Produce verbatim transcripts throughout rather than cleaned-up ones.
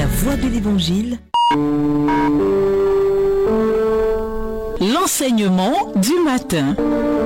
La voix de l'Évangile. L'enseignement du matin.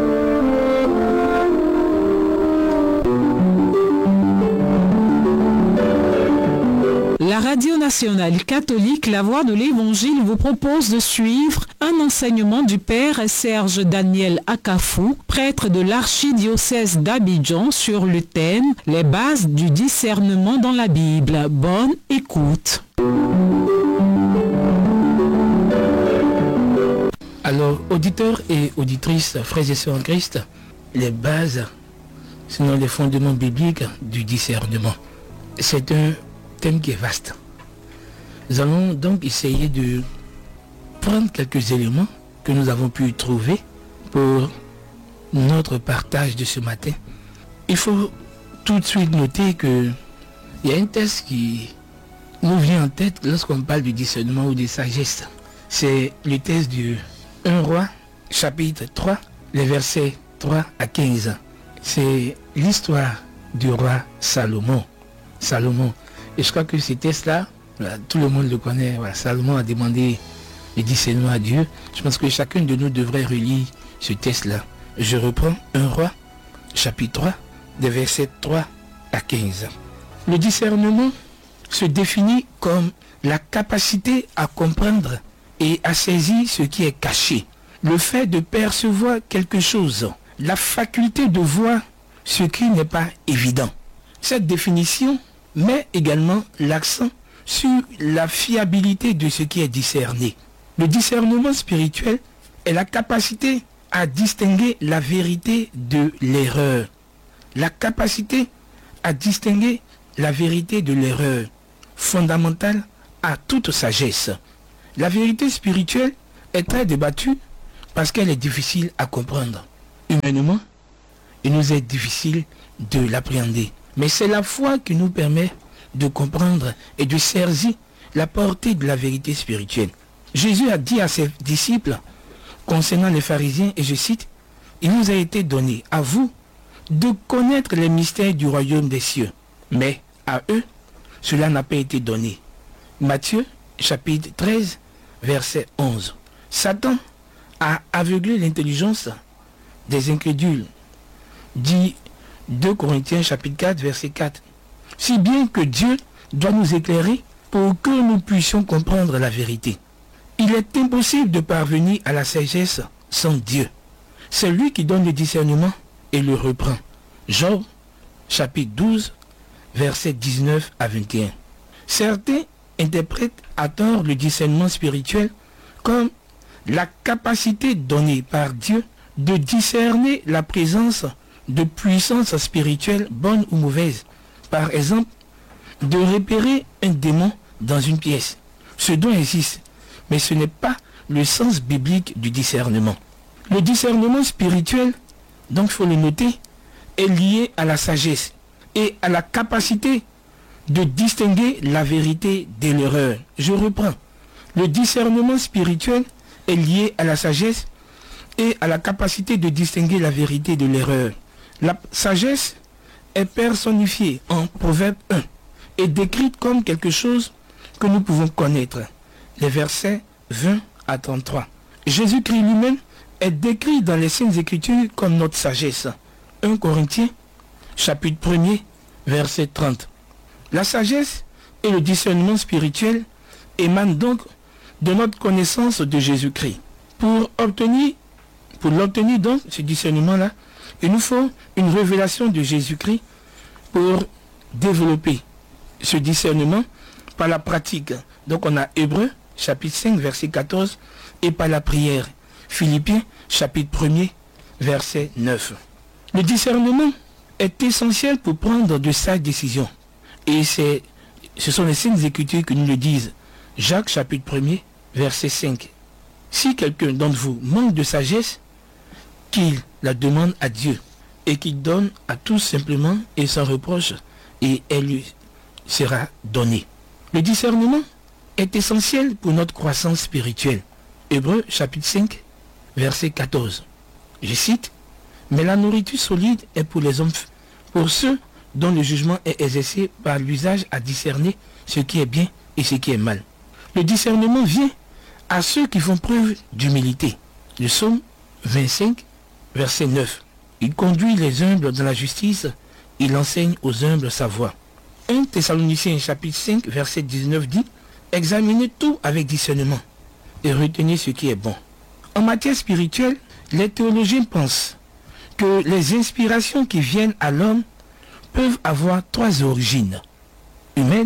La Radio nationale catholique La Voix de l'Évangile vous propose de suivre un enseignement du Père Serge Daniel Akafou, prêtre de l'archidiocèse d'Abidjan, sur le thème « Les bases du discernement dans la Bible ». Bonne écoute. Alors, auditeurs et auditrices, frères et sœurs en Christ, les bases, sinon les fondements bibliques du discernement. C'est un thème qui est vaste. Nous allons donc essayer de prendre quelques éléments que nous avons pu trouver pour notre partage de ce matin. Il faut tout de suite noter que il y a un texte qui nous vient en tête lorsqu'on parle du discernement ou de sagesse. C'est le texte du premier Roi, chapitre trois, les versets trois à quinze. C'est l'histoire du roi Salomon. Salomon. Et je crois que ce texte-là, tout le monde le connaît. Voilà, Salomon a demandé le discernement à Dieu. Je pense que chacun de nous devrait relire ce texte-là. Je reprends premier Roi, chapitre trois, des versets trois à quinze. Le discernement se définit comme la capacité à comprendre et à saisir ce qui est caché. Le fait de percevoir quelque chose, la faculté de voir ce qui n'est pas évident. Cette définition met également l'accent sur la fiabilité de ce qui est discerné. Le discernement spirituel est la capacité à distinguer la vérité de l'erreur. La capacité à distinguer la vérité de l'erreur, fondamentale à toute sagesse. La vérité spirituelle est très débattue parce qu'elle est difficile à comprendre. Humainement, il nous est difficile de l'appréhender. Mais c'est la foi qui nous permet de comprendre et de saisir la portée de la vérité spirituelle. Jésus a dit à ses disciples concernant les pharisiens, et je cite, « Il nous a été donné, à vous, de connaître les mystères du royaume des cieux. Mais à eux, cela n'a pas été donné. » Matthieu, chapitre treize, verset onze. Satan a aveuglé l'intelligence des incrédules, dit deux Corinthiens chapitre quatre, verset quatre. Si bien que Dieu doit nous éclairer pour que nous puissions comprendre la vérité. Il est impossible de parvenir à la sagesse sans Dieu. C'est lui qui donne le discernement et le reprend. Job, chapitre douze, verset dix-neuf à vingt et un. Certains interprètent à tort le discernement spirituel comme la capacité donnée par Dieu de discerner la présence de puissance spirituelle bonne ou mauvaise. Par exemple, de repérer un démon dans une pièce. Ce don existe, mais ce n'est pas le sens biblique du discernement. Le discernement spirituel, donc il faut le noter, est lié à la sagesse et à la capacité de distinguer la vérité de l'erreur. Je reprends. Le discernement spirituel est lié à la sagesse et à la capacité de distinguer la vérité de l'erreur. La sagesse est personnifiée en Proverbe un et décrite comme quelque chose que nous pouvons connaître. Les versets vingt à trente-trois. Jésus-Christ lui-même est décrit dans les Saintes Écritures comme notre sagesse. premier Corinthiens, chapitre premier, verset trente. La sagesse et le discernement spirituel émanent donc de notre connaissance de Jésus-Christ. Pour obtenir, pour l'obtenir donc, ce discernement-là, il nous faut une révélation de Jésus-Christ pour développer ce discernement par la pratique. Donc on a Hébreux, chapitre cinq, verset quatorze, et par la prière. Philippiens, chapitre un, verset neuf. Le discernement est essentiel pour prendre de sages décisions. Et c'est, ce sont les Saintes Écritures qui nous le disent. Jacques, chapitre un, verset cinq. Si quelqu'un d'entre vous manque de sagesse, qu'il la demande à Dieu et qu'il donne à tous simplement et sans reproche, et elle lui sera donnée. Le discernement est essentiel pour notre croissance spirituelle. Hébreux chapitre cinq, verset quatorze. Je cite, « Mais la nourriture solide est pour les hommes, pour ceux dont le jugement est exercé par l'usage à discerner ce qui est bien et ce qui est mal. Le discernement vient à ceux qui font preuve d'humilité. Le psaume vingt-cinq, verset neuf. Il conduit les humbles dans la justice, il enseigne aux humbles sa voie. un Thessaloniciens chapitre cinq, verset dix-neuf dit, examinez tout avec discernement et retenez ce qui est bon. En matière spirituelle, les théologiens pensent que les inspirations qui viennent à l'homme peuvent avoir trois origines: humaine,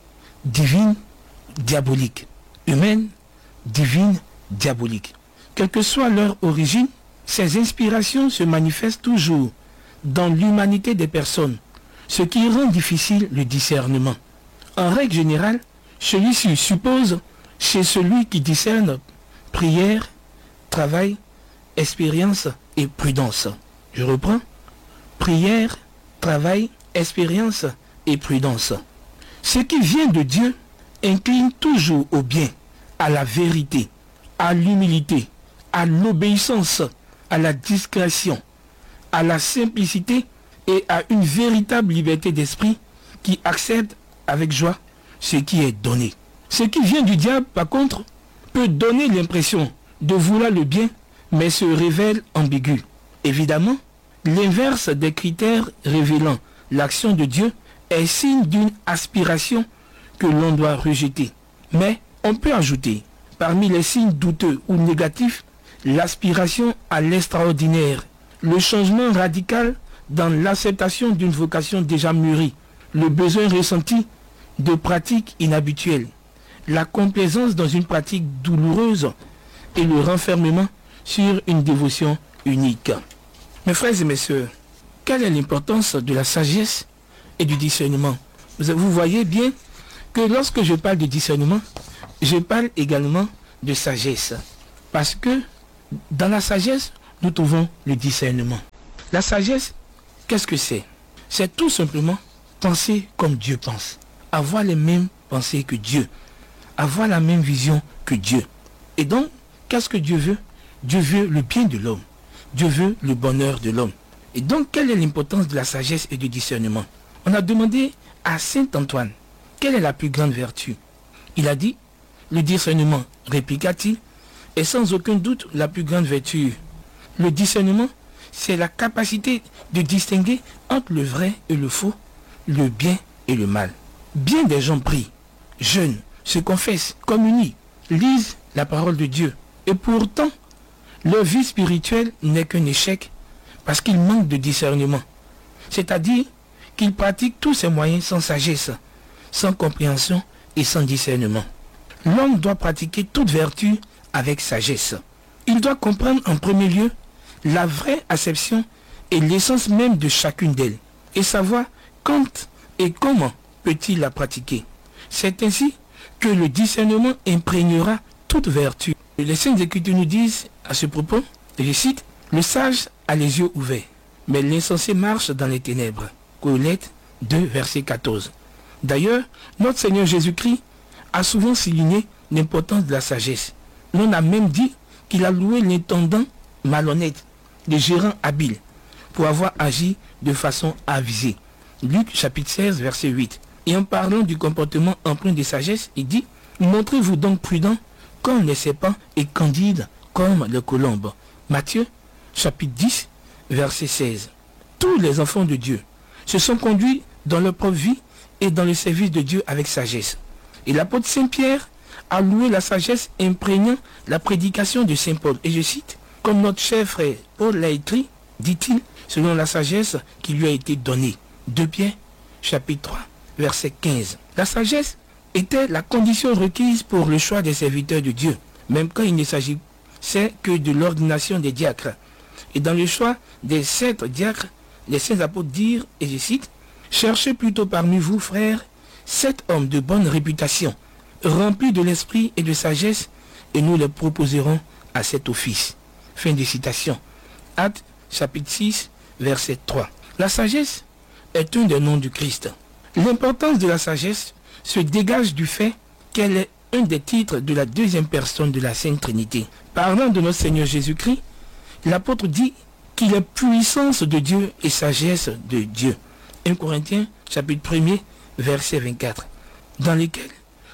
divine, diabolique. Humaine, divine, diabolique. Quelle que soit leur origine, ces inspirations se manifestent toujours dans l'humanité des personnes, ce qui rend difficile le discernement. En règle générale, celui-ci suppose chez celui qui discerne prière, travail, expérience et prudence. Je reprends. Prière, travail, expérience et prudence. Ce qui vient de Dieu incline toujours au bien, à la vérité, à l'humilité, à l'obéissance, à la discrétion, à la simplicité et à une véritable liberté d'esprit qui accepte avec joie ce qui est donné. Ce qui vient du diable, par contre, peut donner l'impression de vouloir le bien, mais se révèle ambigu. Évidemment, l'inverse des critères révélant l'action de Dieu est signe d'une aspiration que l'on doit rejeter. Mais on peut ajouter, parmi les signes douteux ou négatifs, l'aspiration à l'extraordinaire, le changement radical dans l'acceptation d'une vocation déjà mûrie, le besoin ressenti de pratiques inhabituelles, la complaisance dans une pratique douloureuse et le renfermement sur une dévotion unique. Mes frères et mes sœurs, quelle est l'importance de la sagesse et du discernement? Vous voyez bien que lorsque je parle de discernement, je parle également de sagesse. Parce que dans la sagesse, nous trouvons le discernement. La sagesse, qu'est-ce que c'est? C'est tout simplement penser comme Dieu pense. Avoir les mêmes pensées que Dieu. Avoir la même vision que Dieu. Et donc, qu'est-ce que Dieu veut? Dieu veut le bien de l'homme. Dieu veut le bonheur de l'homme. Et donc, quelle est l'importance de la sagesse et du discernement? On a demandé à saint Antoine, quelle est la plus grande vertu? Il a dit, le discernement, répliqua-t-il, est sans aucun doute la plus grande vertu. Le discernement, c'est la capacité de distinguer entre le vrai et le faux, le bien et le mal. Bien des gens prient, jeûnent, se confessent, communient, lisent la parole de Dieu. Et pourtant, leur vie spirituelle n'est qu'un échec parce qu'ils manquent de discernement. C'est-à-dire qu'ils pratiquent tous ces moyens sans sagesse, sans compréhension et sans discernement. L'homme doit pratiquer toute vertu avec sagesse. Il doit comprendre en premier lieu la vraie acception et l'essence même de chacune d'elles et savoir quand et comment peut-il la pratiquer. C'est ainsi que le discernement imprégnera toute vertu. Les Saintes Écritures nous disent à ce propos, et je cite, « Le sage a les yeux ouverts, mais l'insensé marche dans les ténèbres. » Colette deux, verset quatorze. D'ailleurs, notre Seigneur Jésus-Christ a souvent souligné l'importance de la sagesse. L'on a même dit qu'il a loué l'intendant malhonnête, le gérant habile, pour avoir agi de façon avisée. Luc chapitre seize, verset huit. Et en parlant du comportement empreint de sagesse, il dit, « Montrez-vous donc prudent comme les serpents et candides comme les colombes. » Matthieu chapitre dix, verset seize. Tous les enfants de Dieu se sont conduits dans leur propre vie et dans le service de Dieu avec sagesse. Et l'apôtre Saint-Pierre a loué la sagesse imprégnant la prédication de Saint Paul. Et je cite, « Comme notre cher frère Paul l'a écrit, dit-il, selon la sagesse qui lui a été donnée. » deux Pierre chapitre trois, verset quinze. La sagesse était la condition requise pour le choix des serviteurs de Dieu, même quand il ne s'agissait que de l'ordination des diacres. Et dans le choix des sept diacres, les saints apôtres dirent, et je cite, « Cherchez plutôt parmi vous, frères, sept hommes de bonne réputation, remplis de l'esprit et de sagesse, et nous les proposerons à cet office. » Fin de citation. Actes chapitre six, verset trois. La sagesse est un des noms du Christ. L'importance de la sagesse se dégage du fait qu'elle est un des titres de la deuxième personne de la Sainte Trinité. Parlant de notre Seigneur Jésus-Christ, l'apôtre dit qu'il est puissance de Dieu et sagesse de Dieu. un Corinthiens chapitre premier, verset vingt-quatre, dans lesquels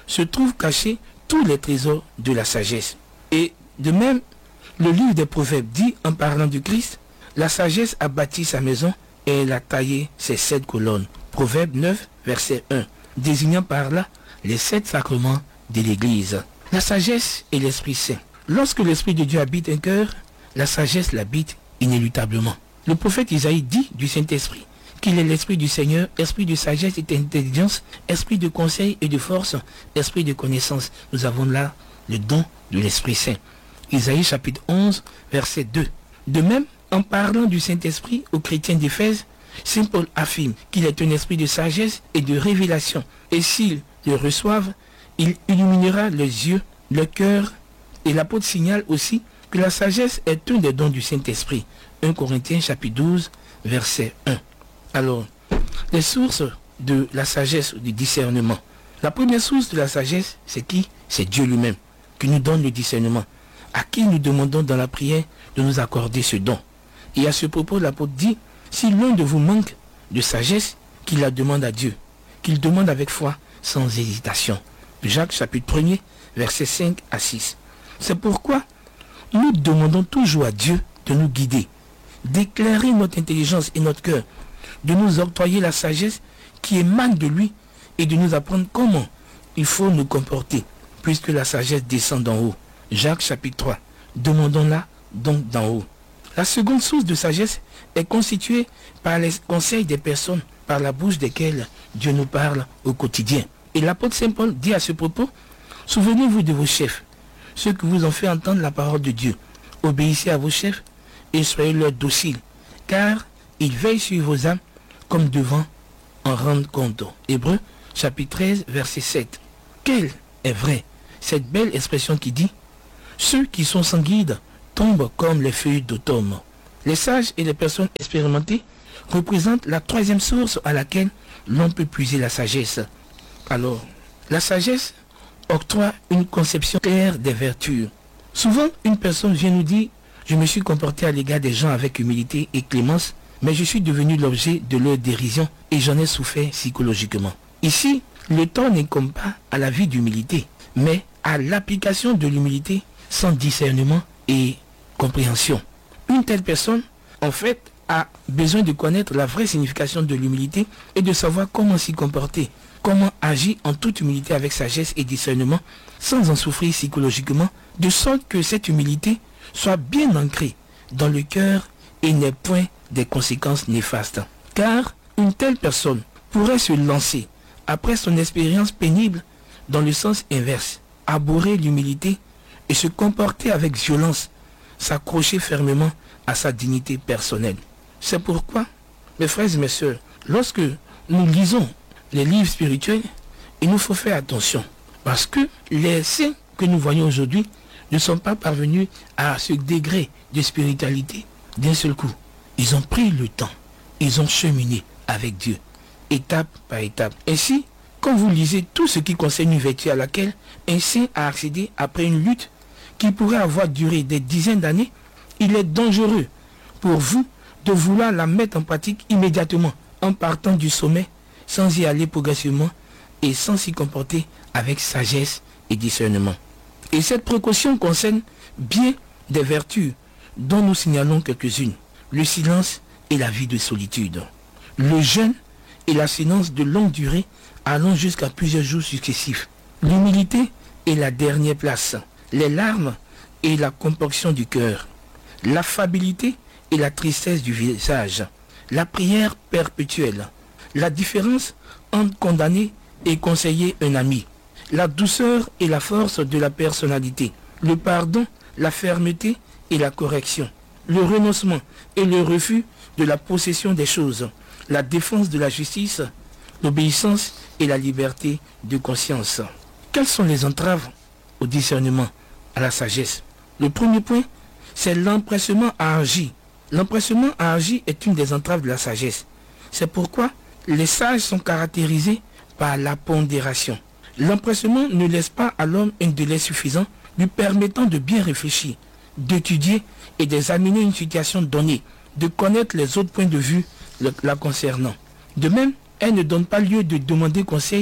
se trouvent cachés tous les trésors de la sagesse. Et de même, le livre des Proverbes dit, en parlant du Christ, la sagesse a bâti sa maison et elle a taillé ses sept colonnes. Proverbe neuf, verset un, désignant par là les sept sacrements de l'Église. La sagesse et l'Esprit Saint. Lorsque l'Esprit de Dieu habite un cœur, la sagesse l'habite inéluctablement. Le prophète Isaïe dit du Saint-Esprit qu'il est l'Esprit du Seigneur, esprit de sagesse et d'intelligence, esprit de conseil et de force, esprit de connaissance. Nous avons là le don de l'Esprit Saint. Isaïe chapitre onze, verset deux. De même, en parlant du Saint-Esprit aux chrétiens d'Éphèse, Saint Paul affirme qu'il est un esprit de sagesse et de révélation. Et s'ils le reçoivent, il illuminera les yeux, le cœur. Et l'apôtre signale aussi que la sagesse est un des dons du Saint-Esprit. un Corinthiens chapitre douze, verset un. Alors, les sources de la sagesse ou du discernement. La première source de la sagesse, c'est qui? C'est Dieu lui-même, qui nous donne le discernement, à qui nous demandons dans la prière de nous accorder ce don. Et à ce propos, l'apôtre dit, si l'un de vous manque de sagesse, qu'il la demande à Dieu, qu'il demande avec foi, sans hésitation. Jacques chapitre premier, versets cinq à six. C'est pourquoi nous demandons toujours à Dieu de nous guider, d'éclairer notre intelligence et notre cœur, de nous octroyer la sagesse qui émane de lui et de nous apprendre comment il faut nous comporter, puisque la sagesse descend d'en haut. Jacques chapitre trois. Demandons-la donc d'en haut. La seconde source de sagesse est constituée par les conseils des personnes par la bouche desquelles Dieu nous parle au quotidien. Et l'apôtre Saint Paul dit à ce propos, souvenez-vous de vos chefs, ceux qui vous ont fait entendre la parole de Dieu. Obéissez à vos chefs et soyez leur dociles, car ils veillent sur vos âmes comme devant en rendre compte. Hébreux chapitre treize, verset sept. Quelle est vraie cette belle expression qui dit, ceux qui sont sans guide tombent comme les feuilles d'automne. Les sages et les personnes expérimentées représentent la troisième source à laquelle l'on peut puiser la sagesse. Alors, la sagesse octroie une conception claire des vertus. Souvent, une personne vient nous dire, je me suis comporté à l'égard des gens avec humilité et clémence, mais je suis devenu l'objet de leur dérision et j'en ai souffert psychologiquement. Ici, le temps n'incombe pas à la vie d'humilité, mais à l'application de l'humilité sans discernement et compréhension. Une telle personne, en fait, a besoin de connaître la vraie signification de l'humilité et de savoir comment s'y comporter, comment agir en toute humilité avec sagesse et discernement, sans en souffrir psychologiquement, de sorte que cette humilité soit bien ancrée dans le cœur et n'ait point des conséquences néfastes. Car une telle personne pourrait se lancer, après son expérience pénible, dans le sens inverse, abhorrer l'humilité et se comporter avec violence, s'accrocher fermement à sa dignité personnelle. C'est pourquoi, mes frères et mes sœurs, lorsque nous lisons les livres spirituels, il nous faut faire attention, parce que les saints que nous voyons aujourd'hui ne sont pas parvenus à ce degré de spiritualité d'un seul coup. Ils ont pris le temps, ils ont cheminé avec Dieu, étape par étape. Ainsi, quand vous lisez tout ce qui concerne une vertu à laquelle un saint a accédé après une lutte qui pourrait avoir duré des dizaines d'années, il est dangereux pour vous de vouloir la mettre en pratique immédiatement en partant du sommet, sans y aller progressivement et sans s'y comporter avec sagesse et discernement. Et cette précaution concerne bien des vertus dont nous signalons quelques-unes. Le silence et la vie de solitude. Le jeûne et la silence de longue durée allant jusqu'à plusieurs jours successifs. L'humilité est la dernière place. Les larmes et la compaction du cœur. L'affabilité et la tristesse du visage. La prière perpétuelle. La différence entre condamner et conseiller un ami. La douceur et la force de la personnalité. Le pardon, la fermeté et la correction. Le renoncement et le refus de la possession des choses. La défense de la justice, l'obéissance et la liberté de conscience. Quelles sont les entraves au discernement, à la sagesse? Le premier point, c'est l'empressement à agir. L'empressement à agir est une des entraves de la sagesse. C'est pourquoi les sages sont caractérisés par la pondération. L'empressement ne laisse pas à l'homme un délai suffisant lui permettant de bien réfléchir, d'étudier et d'examiner une situation donnée, de connaître les autres points de vue la concernant. De même, elle ne donne pas lieu de demander conseil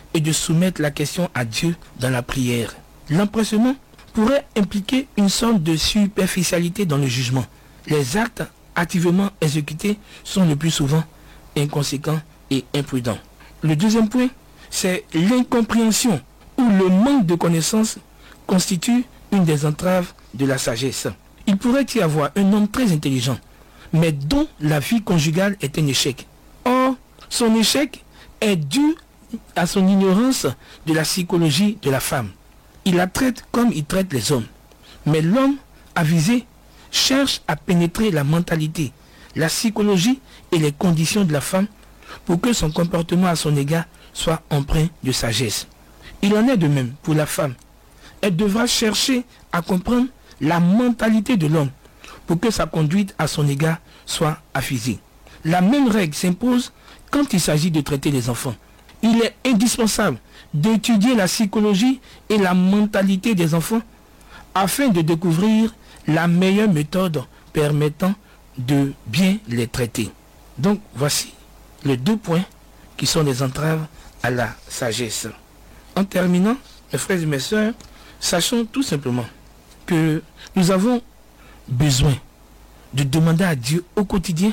et de soumettre la question à Dieu dans la prière. L'empressement pourrait impliquer une sorte de superficialité dans le jugement. Les actes activement exécutés sont le plus souvent inconséquents et imprudents. Le deuxième point, c'est l'incompréhension ou le manque de connaissance constitue une des entraves de la sagesse. Il pourrait y avoir un homme très intelligent, mais dont la vie conjugale est un échec. Or, son échec est dû à son ignorance de la psychologie de la femme. Il la traite comme il traite les hommes. Mais l'homme avisé cherche à pénétrer la mentalité, la psychologie et les conditions de la femme pour que son comportement à son égard soit empreint de sagesse. Il en est de même pour la femme. Elle devra chercher à comprendre la mentalité de l'homme pour que sa conduite à son égard soit avisée. La même règle s'impose quand il s'agit de traiter les enfants. Il est indispensable d'étudier la psychologie et la mentalité des enfants afin de découvrir la meilleure méthode permettant de bien les traiter. Donc voici les deux points qui sont des entraves à la sagesse. En terminant, mes frères et mes sœurs, sachons tout simplement que nous avons besoin de demander à Dieu au quotidien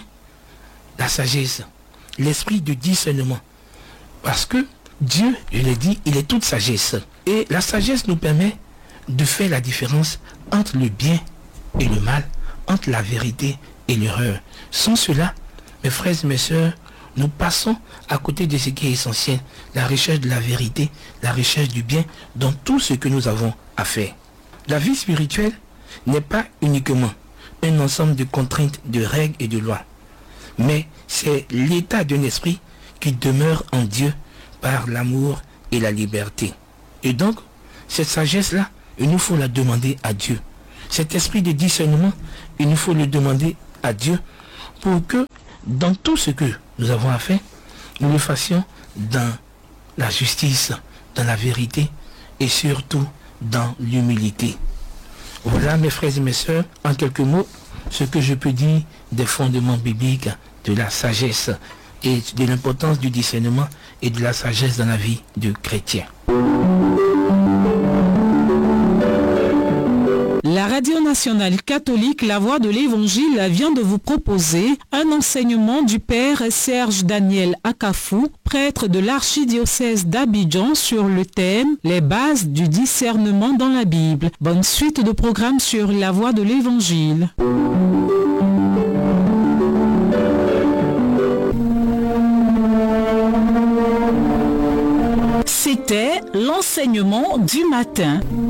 la sagesse, l'esprit de discernement. Parce que Dieu, je l'ai dit, il est toute sagesse. Et la sagesse nous permet de faire la différence entre le bien et le mal, entre la vérité et l'erreur. Sans cela, mes frères et mes sœurs, nous passons à côté de ce qui est essentiel, la recherche de la vérité, la recherche du bien dans tout ce que nous avons à faire. La vie spirituelle n'est pas uniquement un ensemble de contraintes, de règles et de lois, mais c'est l'état d'un esprit qui demeure en Dieu par l'amour et la liberté. Et donc, cette sagesse-là, il nous faut la demander à Dieu. Cet esprit de discernement, il nous faut le demander à Dieu pour que dans tout ce que nous avons à faire, nous le fassions dans la justice, dans la vérité et surtout dans l'humilité. Voilà, mes frères et mes sœurs, en quelques mots, ce que je peux dire des fondements bibliques de la sagesse et de l'importance du discernement et de la sagesse dans la vie du chrétien. La Radio Nationale Catholique, la Voix de l'Évangile, vient de vous proposer un enseignement du Père Serge Daniel Akafou, prêtre de l'archidiocèse d'Abidjan, sur le thème « Les bases du discernement dans la Bible ». Bonne suite de programme sur la Voix de l'Évangile. C'était l'enseignement du matin.